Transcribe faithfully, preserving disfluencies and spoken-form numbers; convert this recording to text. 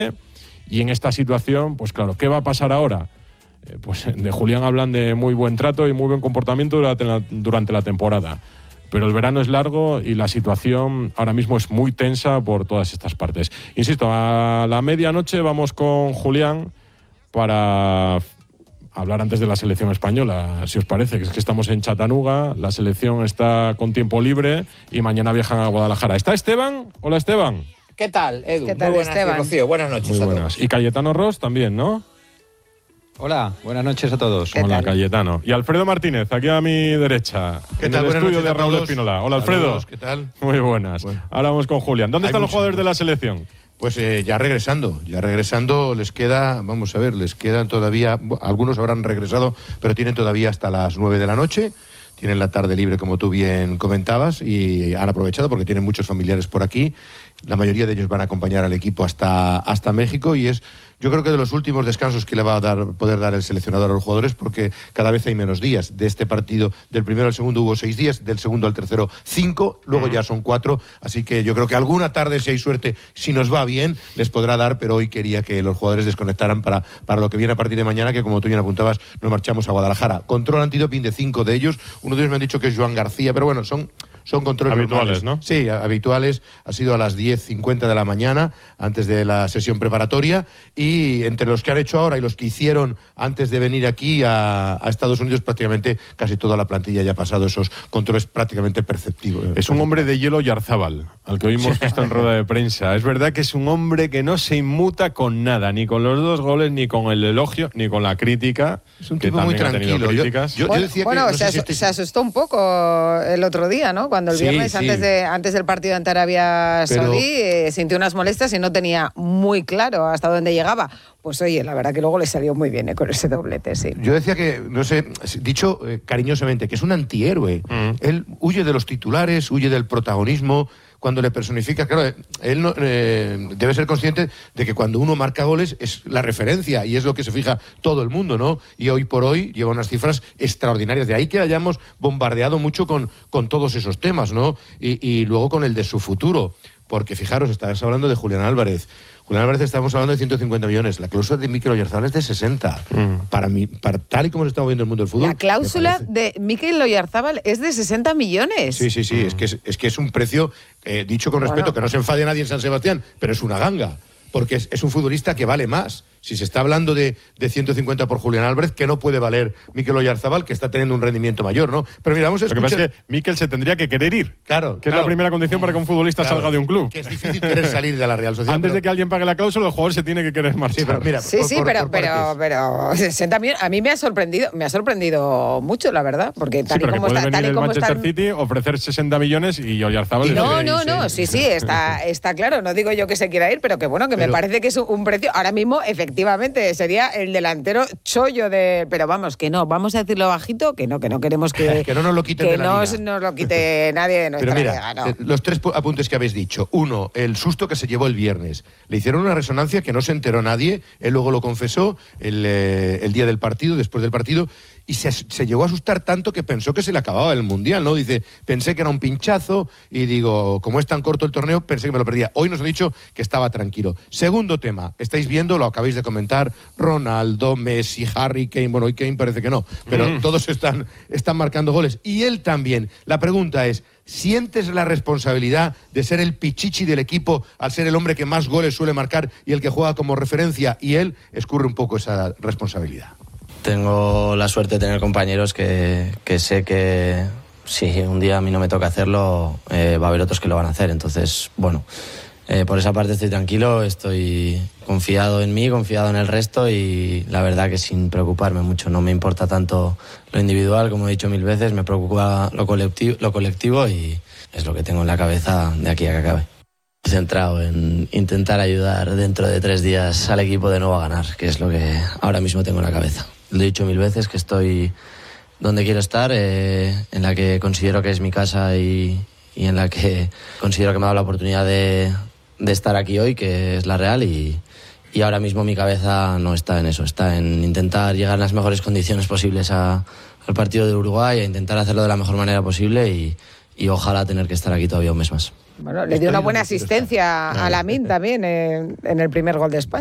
y en esta situación, pues claro, ¿qué va a pasar ahora? Eh, pues de Julián hablan de muy buen trato y muy buen comportamiento durante la, durante la temporada. Pero el verano es largo y la situación ahora mismo es muy tensa por todas estas partes. Insisto, a la medianoche vamos con Julián para hablar antes de la selección española, si os parece, que es que estamos en Chattanooga, la selección está con tiempo libre y mañana viajan a Guadalajara. ¿Está Esteban? Hola, Esteban. ¿Qué tal, Edu? ¿Qué tal, Muy buenas, Esteban? Rocío. Buenas noches Muy a buenas. todos. Y Cayetano Ross también, ¿no? Hola, buenas noches a todos. Hola, tal? Cayetano. Y Alfredo Martínez, aquí a mi derecha, ¿Qué en tal? el Buenas estudio noches de a Raúl todos. Espinola. Hola, Alfredo. Saludos, ¿qué tal? Muy buenas. Bueno. Ahora vamos con Julián. ¿Dónde Hay están los mucho. jugadores de la selección? Pues eh, ya regresando, ya regresando, les queda, vamos a ver, les quedan todavía, bueno, algunos habrán regresado, pero tienen todavía hasta las nueve de la noche, tienen la tarde libre como tú bien comentabas y han aprovechado porque tienen muchos familiares por aquí, la mayoría de ellos van a acompañar al equipo hasta, hasta México y es, yo creo que de los últimos descansos que le va a dar, poder dar el seleccionador a los jugadores porque cada vez hay menos días. De este partido, del primero al segundo hubo seis días, del segundo al tercero cinco, luego ya son cuatro, así que yo creo que alguna tarde, si hay suerte, si nos va bien, les podrá dar, pero hoy quería que los jugadores desconectaran para, para lo que viene a partir de mañana, que como tú bien apuntabas, nos marchamos a Guadalajara. Control antidoping de cinco de ellos, uno de ellos me han dicho que es Joan García, pero bueno, son... Son controles Habituales, normales, ¿no? Sí, habituales. Ha sido a las diez cincuenta de la mañana, antes de la sesión preparatoria. Y entre los que han hecho ahora y los que hicieron antes de venir aquí a, a Estados Unidos, prácticamente casi toda la plantilla ya ha pasado esos controles prácticamente perceptivos. Es un hombre de hielo Yarzábal, al que hoy hemos visto en rueda de prensa. Es verdad que es un hombre que no se inmuta con nada, ni con los dos goles, ni con el elogio, ni con la crítica. Es un que tipo muy también ha tenido tranquilo. Yo- críticas. yo- Bueno, decía que bueno, no se, sé si asu- estáis- se asustó un poco el otro día, ¿no? Cuando el Sí, viernes, sí. antes, de, antes del partido ante Arabia Pero- Saudí, eh, sintió unas molestias y no tenía muy claro hasta dónde llegaba. Pues oye, la verdad que luego le salió muy bien eh, con ese doblete, sí. Yo decía que, no sé, dicho eh, cariñosamente, que es un antihéroe. Mm. Él huye de los titulares, huye del protagonismo. Cuando le personifica, claro, él no, eh, debe ser consciente de que cuando uno marca goles es la referencia y es lo que se fija todo el mundo, ¿no? Y hoy por hoy lleva unas cifras extraordinarias. De ahí que hayamos bombardeado mucho con, con todos esos temas, ¿no? Y, y luego con el de su futuro. Porque fijaros, estabas hablando de Julián Álvarez. Julián Álvarez estamos hablando de ciento cincuenta millones. La cláusula de Mikel Oyarzabal es de sesenta. Mm. Para mí, para, tal y como se está moviendo el mundo del fútbol. La cláusula me parece- de Mikel Oyarzabal es de sesenta millones. Sí, sí, sí, es, que es, es que es un precio, eh, dicho con respeto, Bueno. que no se enfade nadie en San Sebastián, pero es una ganga, porque es, es un futbolista que vale más. Si se está hablando de, de ciento cincuenta por Julián Álvarez, que no puede valer Mikel Oyarzabal, que está teniendo un rendimiento mayor, ¿no? Pero mira, vamos a Lo que escuchar... pasa es que Mikel se tendría que querer ir, Claro, que es claro. la primera condición para que un futbolista Claro, salga de un club. Que es difícil querer salir de la Real Sociedad. Antes pero- de que alguien pague la cláusula, el jugador se tiene que querer marchar. Sí, pero mira, Sí, por- sí, por- pero, por pero, partes. pero sesenta millones, a mí me ha sorprendido, me ha sorprendido mucho, la verdad, porque Sí, tal y pero que como puede está, venir tal y el como Manchester están- City, ofrecer sesenta millones y Oyarzabal... Y es No, de- no, no, sí, sí, está, está claro. No digo yo que se quiera ir, pero que bueno, que me Pero- parece que es un precio. Ahora mismo, efectivamente, sería el delantero chollo de. Pero vamos, que no, vamos a decirlo bajito, que no, que no queremos que. Que no nos lo quiten que de la no liga. nos lo quite nadie de nuestra Pero mira, liga, no. eh, los tres pu- apuntes que habéis dicho. Uno, el susto que se llevó el viernes. Le hicieron una resonancia que no se enteró nadie. Él luego lo confesó el, eh, el día del partido, después del partido. Y se, se llegó a asustar tanto que pensó que se le acababa el Mundial, ¿no? Dice, pensé que era un pinchazo y digo, como es tan corto el torneo, pensé que me lo perdía. Hoy nos han dicho que estaba tranquilo. Segundo tema, estáis viendo, lo acabáis de comentar, Ronaldo, Messi, Harry Kane, bueno, hoy Kane parece que no, pero Mm. todos están, están marcando goles. Y él también. La pregunta es, ¿sientes la responsabilidad de ser el pichichi del equipo al ser el hombre que más goles suele marcar y el que juega como referencia? Y él escurre un poco esa responsabilidad. Tengo la suerte de tener compañeros que, que sé que si un día a mí no me toca hacerlo, eh, va a haber otros que lo van a hacer. Entonces, bueno, eh, por esa parte estoy tranquilo, estoy confiado en mí, confiado en el resto y la verdad que sin preocuparme mucho. No me importa tanto lo individual, como he dicho mil veces, me preocupa lo colectivo, lo colectivo y es lo que tengo en la cabeza de aquí a que acabe. Centrado en intentar ayudar dentro de tres días al equipo de nuevo a ganar, que es lo que ahora mismo tengo en la cabeza. Lo he dicho mil veces que estoy donde quiero estar, eh, en la que considero que es mi casa y, y en la que considero que me ha dado la oportunidad de, de estar aquí hoy, que es la Real, y, y ahora mismo mi cabeza no está en eso, está en intentar llegar en las mejores condiciones posibles a, al partido de Uruguay, a intentar hacerlo de la mejor manera posible y, y ojalá tener que estar aquí todavía un mes más. Bueno, le Estoy dio una buena donde quiero asistencia estar. a Lamine también en, en el primer gol de España.